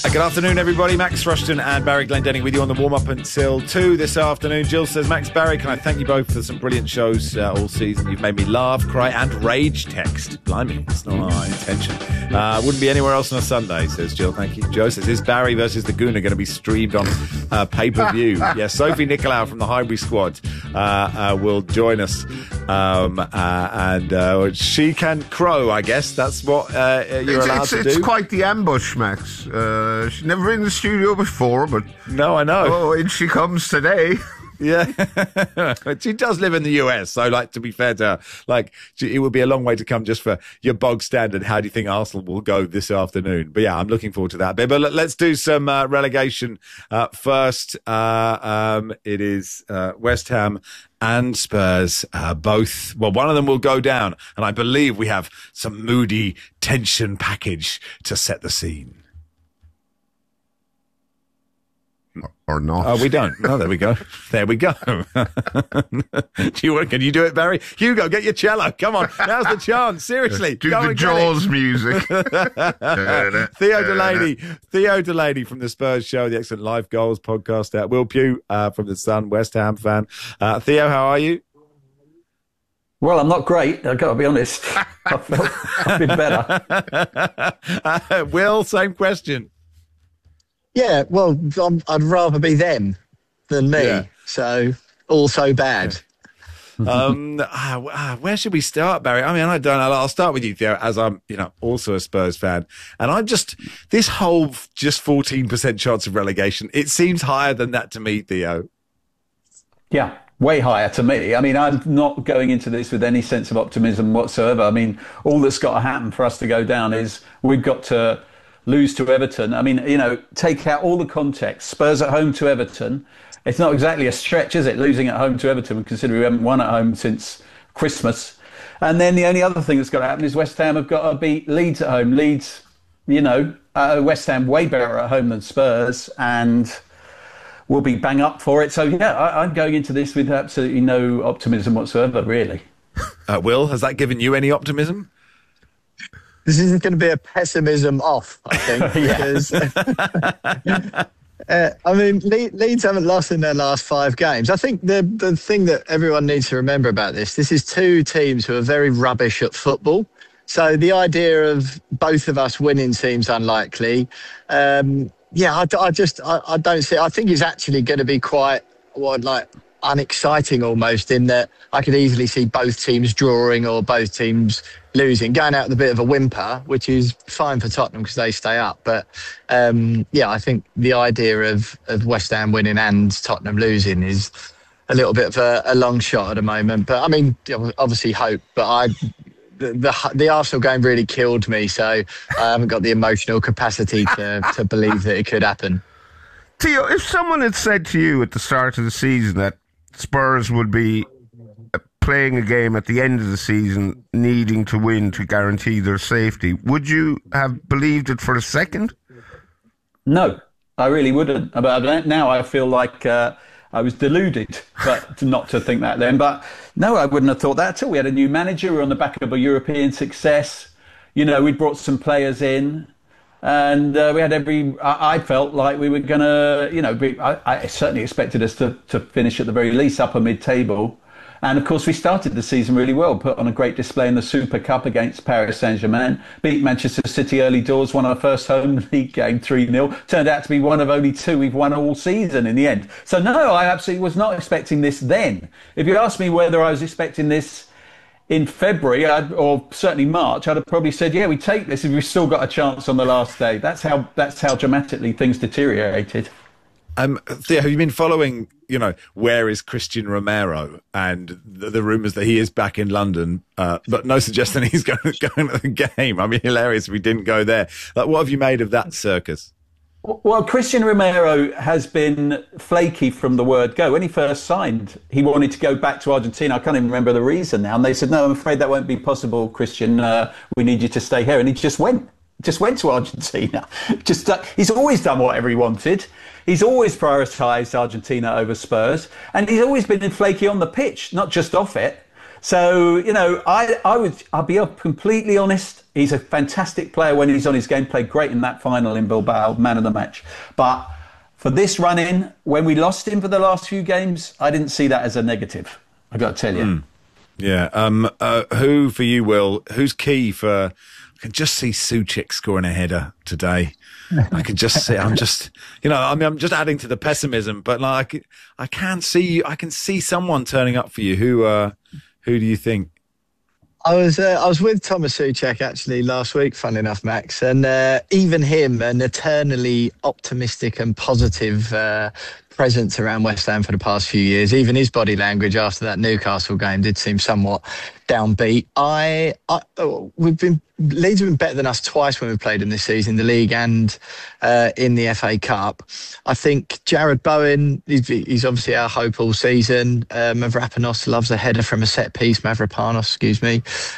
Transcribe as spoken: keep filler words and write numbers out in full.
Good afternoon, everybody. Max Rushton and Barry Glendenning with you on the warm-up until two this afternoon. Jill says, Max, Barry, can I thank you both for some brilliant shows uh, all season? You've made me laugh, cry and rage text. Blimey, it's not our intention. Uh, wouldn't be anywhere else on a Sunday, says Jill. Thank you. Joe says, is Barry versus the Gooner going to be streamed on uh, pay-per-view? Yes, Sophie Nicolau from the Highbury squad uh, uh, will join us. Um, uh, and uh, she can crow, I guess. That's what uh, you're it's, allowed it's, to it's do. It's quite the ambush, Max. Uh, she's never been in the studio before, but... No, I know. Oh, in she comes today. Yeah. But she does live in the U S, so, like, to be fair to her, like, she, it would be a long way to come just for your bog standard. How do you think Arsenal will go this afternoon? But, yeah, I'm looking forward to that. But, but let's do some uh, relegation uh, first. Uh, um, it is uh, West Ham and Spurs, uh, both. Well, one of them will go down, and I believe we have some moody tension package to set the scene. Or not. Oh, we don't. Oh, there we go. There we go. do you want, can you do it, Barry? Hugo, get your cello. Come on. Now's the chance. Seriously. Do go the and Jaws music. Theo Delaney. Theo Delaney from the Spurs Show, the excellent Live Goals podcast. Uh, Will Pugh uh, from the Sun, West Ham fan. Uh, Theo, how are you? Well, I'm not great. I've got to be honest. I've, I've been better. uh, Will, same question. Yeah, well, I'm, I'd rather be them than me. Yeah. So, also bad. um, uh, where should we start, Barry? I mean, I don't know. I'll start with you, Theo, as I'm, you know, also a Spurs fan. And I'm just, this whole just fourteen percent chance of relegation, it seems higher than that to me, Theo. Yeah, way higher to me. I mean, I'm not going into this with any sense of optimism whatsoever. I mean, all that's got to happen for us to go down is we've got to lose to Everton. I mean, you know, take out all the context. Spurs at home to Everton. It's not exactly a stretch, is it? Losing at home to Everton, considering we haven't won at home since Christmas. And then the only other thing that's got to happen is West Ham have got to beat Leeds at home. Leeds, you know, uh, West Ham way better at home than Spurs, and we'll be bang up for it. So, yeah, I, I'm going into this with absolutely no optimism whatsoever, really. Uh, Will, has that given you any optimism? This is going to be a pessimism off, I think, because uh, I mean, Le- Leeds haven't lost in their last five games. I think the the thing that everyone needs to remember about this, this is two teams who are very rubbish at football. So the idea of both of us winning seems unlikely. Um, yeah, I, I just I, I don't see. I think it's actually going to be quite what like. unexciting almost, in that I could easily see both teams drawing or both teams losing, going out with a bit of a whimper, which is fine for Tottenham because they stay up. But um, yeah, I think the idea of, of West Ham winning and Tottenham losing is a little bit of a, a long shot at the moment. But I mean, obviously hope, but I the, the the Arsenal game really killed me, so I haven't got the emotional capacity to, to believe that it could happen. Theo, if someone had said to you at the start of the season that Spurs would be playing a game at the end of the season needing to win to guarantee their safety, would you have believed it for a second? No, I really wouldn't. But now I feel like uh, I was deluded, but not to think that then. But no, I wouldn't have thought that at all. We had a new manager. We were on the back of a European success. You know, we'd brought some players in. And uh, we had every, I, I felt like we were going to, you know, be, I, I certainly expected us to, to finish at the very least upper mid-table. And of course, we started the season really well, put on a great display in the Super Cup against Paris Saint-Germain, beat Manchester City early doors, won our first home league game three nil. Turned out to be one of only two we've won all season in the end. So no, I absolutely was not expecting this then. If you asked me whether I was expecting this in February, I'd, or certainly March, I'd have probably said, yeah, we take this if we've still got a chance on the last day. That's how that's how dramatically things deteriorated. Um, Theo, have you been following, you know, where is Christian Romero and the, the rumours that he is back in London, uh, but no suggestion he's going, going to the game? I mean, hilarious if we didn't go there. Like, what have you made of that circus? Well, Christian Romero has been flaky from the word go. When he first signed, he wanted to go back to Argentina. I can't even remember the reason now. And they said, no, I'm afraid that won't be possible, Christian. Uh, we need you to stay here. And he just went. Just went to Argentina. Just uh, he's always done whatever he wanted. He's always prioritised Argentina over Spurs. And he's always been flaky on the pitch, not just off it. So, you know, I, I would, I'll be completely honest. He's a fantastic player when he's on his game, played great in that final in Bilbao, man of the match. But for this run in, when we lost him for the last few games, I didn't see that as a negative. I got to tell you. Mm. Yeah. Um. Uh, who for you, Will? Who's key for? I can just see Souček scoring a header today. I can just see. I'm just, you know, I mean, I'm just adding to the pessimism, but like, I can see, I can see someone turning up for you. Who, uh, who do you think? I was uh, I was with Thomas Souček actually last week, fun enough, Max, and uh, even him, an eternally optimistic and positive uh, presence around West Ham for the past few years. Even his body language after that Newcastle game did seem somewhat downbeat. I, I oh, we've been Leeds have been better than us twice when we've played in this season, in the league and uh, in the F A Cup. I think Jared Bowen, he's, he's obviously our hope all season. Uh, Mavropanos loves a header from a set piece. Mavropanos, excuse me.